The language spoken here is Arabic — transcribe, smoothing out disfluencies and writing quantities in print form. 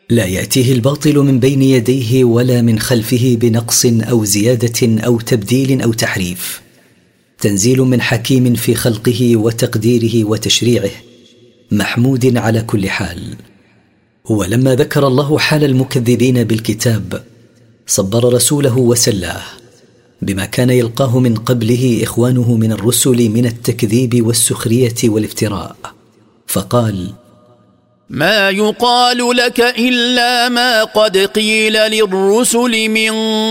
لا يأتيه الباطل من بين يديه ولا من خلفه بنقص أو زيادة أو تبديل أو تحريف. تنزيل من حكيم في خلقه وتقديره وتشريعه، محمود على كل حال. ولما ذكر الله حال المكذبين بالكتاب صبر رسوله وسلاه بما كان يلقاه من قبله إخوانه من الرسل من التكذيب والسخرية والافتراء، فقال: ما يقال لك إلا ما قد قيل للرسل من